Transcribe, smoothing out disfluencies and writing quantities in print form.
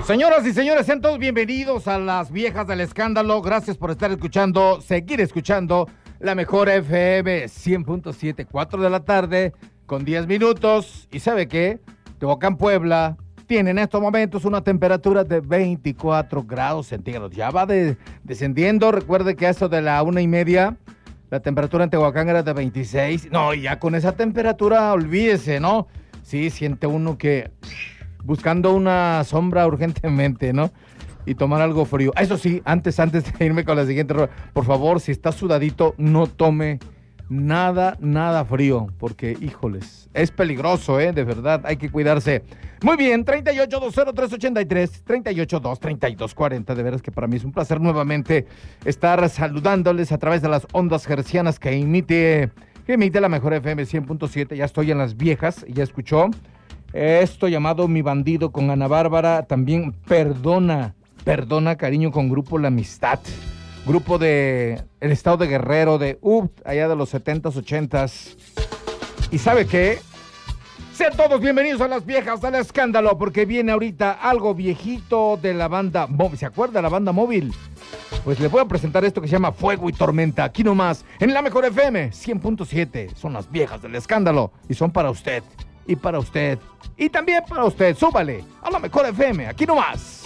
Señoras y señores, sean todos bienvenidos a Las Viejas del Escándalo. Gracias por estar escuchando, seguir escuchando la mejor FM 100.7, 4 de la tarde con 10 minutos. ¿Y sabe qué? Tehuacán, Puebla, tiene en estos momentos una temperatura de 24 grados centígrados. Ya va descendiendo. Recuerde que a eso de la 1:30, la temperatura en Tehuacán era de 26. No, ya con esa temperatura, olvídese, ¿no? Sí, siente uno que buscando una sombra urgentemente, ¿no? Y tomar algo frío. Eso sí, antes de irme con la siguiente rueda, por favor, si está sudadito, no tome nada frío, porque, híjoles, es peligroso, de verdad, hay que cuidarse. Muy bien, 3820-383, 382-3240, de veras que para mí es un placer nuevamente estar saludándoles a través de las ondas hercianas que emite la mejor FM 100.7, ya estoy en Las Viejas, ya escuchó. Esto llamado Mi Bandido con Ana Bárbara, también Perdona, cariño, con Grupo La Amistad, grupo de el estado de Guerrero, de allá de los 70s, 80s. ¿Y sabe qué? Sean todos bienvenidos a Las Viejas del Escándalo, porque viene ahorita algo viejito de la banda Móvil. ¿Se acuerda de la banda Móvil? Pues le voy a presentar esto que se llama Fuego y Tormenta, aquí nomás, en la mejor FM 100.7. Son Las Viejas del Escándalo y son para usted. Y para usted, y también para usted, súbale a la mejor FM, aquí nomás.